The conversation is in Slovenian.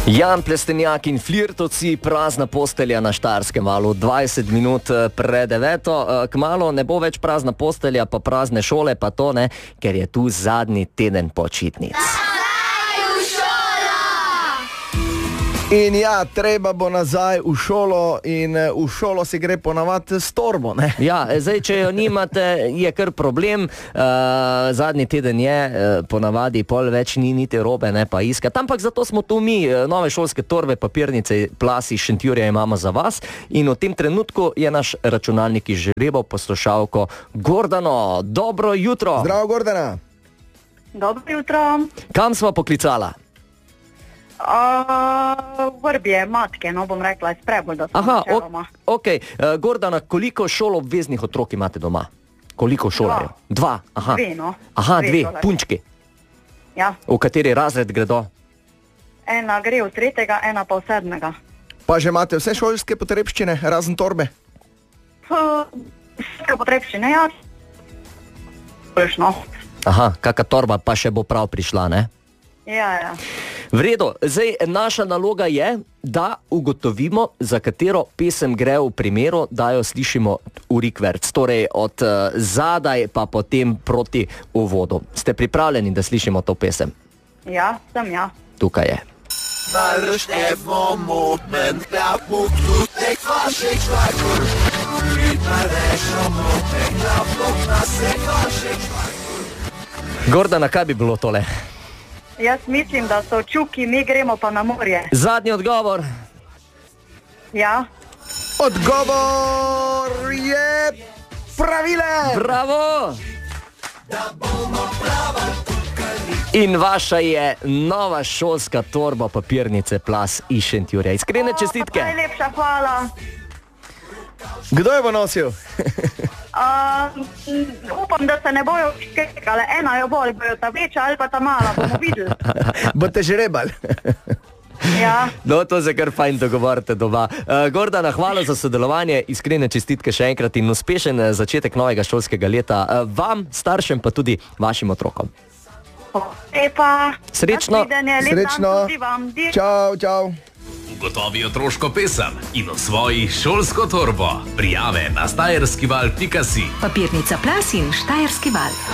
Jan Plestenjak in Flirtovci, prazna postelja na Štajerskem valu, 20 minut pred 9. Kmalu ne bo več prazna postelja, pa prazne šole, pa to ne, ker je tu zadnji teden počitnic. In ja, treba bo nazaj v šolo in v šolo se gre ponavadi s torbo, ne? Ja, zdaj, če jo nimate, je kar problem. Zadnji teden je, ponavadi pol več ni niti robe, ne pa iskati. Ampak zato smo tu mi, nove šolske torbe, papirnice, Plus iz Šentjurja imamo za vas. In v tem trenutku je naš računalnik izžrebal poslušalko Gordano. Dobro jutro. Zdravo, Gordana. Dobro jutro. Kam smo poklicala? Vrbje, matke, no bom rekla, iz Prebolda. Aha, ok. Gordana, koliko šoloobveznih otrok imate doma? Koliko šolajo? Dva. Aha. Dve, no. Aha, dve, punčki. Ja. V kateri razred gredo? Ena gre v 3., ena pa v 7. Pa že imate vse šolske potrebščine, razen torbe? Vse potrebščine, ja. No. Aha, kaka torba pa še bo prav prišla, ne? Ja. V redu, zdaj naša naloga je, da ugotovimo, za katero pesem gre v primeru, da jo slišimo v rikverc, torej od zadaj pa potem proti uvodu. Ste pripravljeni, da slišimo to pesem? Ja, sem ja. Tukaj je. Gordana, kaj bi bilo tole? Jaz mislim, da so Čuki, mi gremo pa na morje. Zadnji odgovor. Ja. Odgovor je pravilen! Bravo! In vaša je nova šolska torba papirnice Plus iz Šentjurja. Iskrene čestitke. Najlepša hvala. Kdo je bo nosil? Upam, da se ne bojo škekale. Ena jo bolj, bojo ta večja ali pa ta mala, bomo videli. Boste žrebali. Ja. No, to se kar fajn dogovorite doma. Gordana, hvala za sodelovanje, iskrene čestitke še enkrat in uspešen začetek novega šolskega leta. Vam, staršem, pa tudi vašim otrokom. Lepa. Srečno. Srečno. Čau, čau. Ugotovi otroško pesem in osvoji šolsko torbo. Prijave na stajerskival.si. Papirnica Plus in Štajerski val.